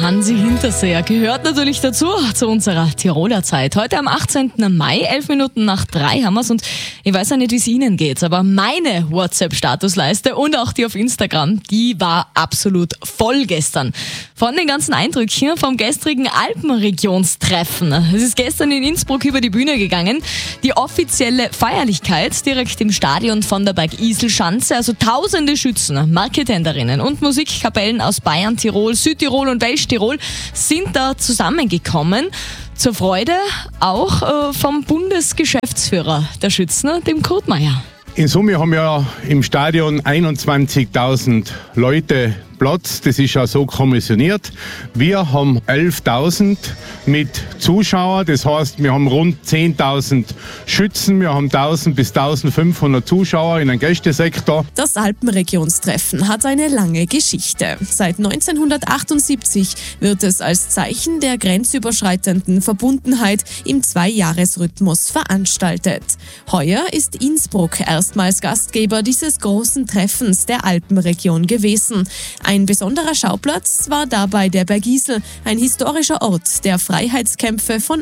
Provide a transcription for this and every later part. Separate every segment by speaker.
Speaker 1: Hansi Hinterseer gehört natürlich dazu, zu unserer Tiroler Zeit. Heute am 18. Mai, 11 Minuten nach 3 haben wir's und ich weiß ja nicht, wie es Ihnen geht, aber meine WhatsApp-Statusleiste und auch die auf Instagram, die war absolut voll gestern. Von den ganzen Eindrücken vom gestrigen Alpenregionstreffen. Es ist gestern in Innsbruck über die Bühne gegangen. Die offizielle Feierlichkeit direkt im Stadion von der Bergiselschanze. Also tausende Schützen, Marketenderinnen und Musikkapellen aus Bayern, Tirol, Südtirol und Westtirol sind da zusammengekommen. Zur Freude auch vom Bundesgeschäftsführer der Schützen, dem Kurt Meyer.
Speaker 2: In Summe haben wir im Stadion 21.000 Leute Platz. Das ist ja so kommissioniert. Wir haben 11.000 mit Zuschauern. Das heißt, wir haben rund 10.000 Schützen. Wir haben 1.000 bis 1.500 Zuschauer in einem Gästesektor.
Speaker 3: Das Alpenregionstreffen hat eine lange Geschichte. Seit 1978 wird es als Zeichen der grenzüberschreitenden Verbundenheit im Zweijahresrhythmus veranstaltet. Heuer ist Innsbruck erstmals Gastgeber dieses großen Treffens der Alpenregion gewesen. Ein besonderer Schauplatz war dabei der Bergisel, ein historischer Ort der Freiheitskämpfe von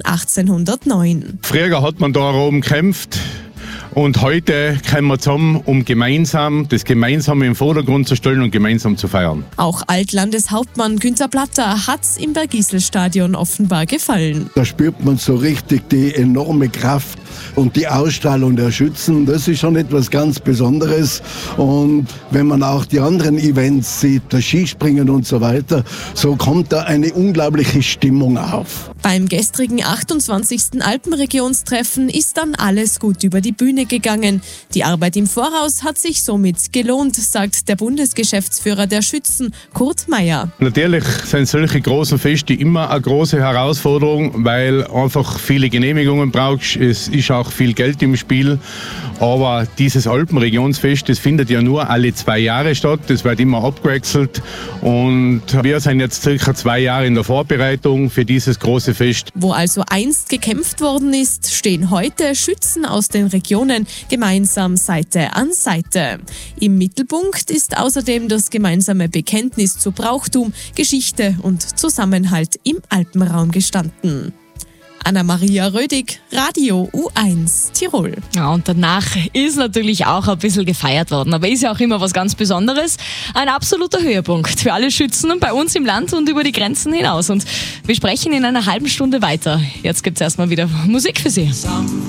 Speaker 3: 1809.
Speaker 2: Früher hat man da oben gekämpft. Und heute kommen wir zusammen, um gemeinsam das Gemeinsame im Vordergrund zu stellen und gemeinsam zu feiern.
Speaker 3: Auch Altlandeshauptmann Günther Platter hat's im Bergiselstadion offenbar gefallen.
Speaker 4: Da spürt man so richtig die enorme Kraft und die Ausstrahlung der Schützen. Das ist schon etwas ganz Besonderes. Und wenn man auch die anderen Events sieht, das Skispringen und so weiter, so kommt da eine unglaubliche Stimmung auf.
Speaker 3: Beim gestrigen 28. Alpenregionstreffen ist dann alles gut über die Bühne gegangen. Die Arbeit im Voraus hat sich somit gelohnt, sagt der Bundesgeschäftsführer der Schützen, Kurt Meyer.
Speaker 2: Natürlich sind solche großen Feste immer eine große Herausforderung, weil einfach viele Genehmigungen brauchst. Es ist auch viel Geld im Spiel. Aber dieses Alpenregionsfest, das findet ja nur alle 2 Jahre statt. Das wird immer abgewechselt. Und wir sind jetzt circa 2 Jahre in der Vorbereitung für dieses große Fest.
Speaker 3: Wo also einst gekämpft worden ist, stehen heute Schützen aus den Regionen gemeinsam Seite an Seite. Im Mittelpunkt ist außerdem das gemeinsame Bekenntnis zu Brauchtum, Geschichte und Zusammenhalt im Alpenraum gestanden. Anna-Maria Rödig, Radio U1 Tirol.
Speaker 1: Ja, und danach ist natürlich auch ein bisschen gefeiert worden, aber ist ja auch immer was ganz Besonderes. Ein absoluter Höhepunkt für alle Schützen bei uns im Land und über die Grenzen hinaus. Und wir sprechen in einer halben Stunde weiter. Jetzt gibt's erstmal wieder Musik für Sie.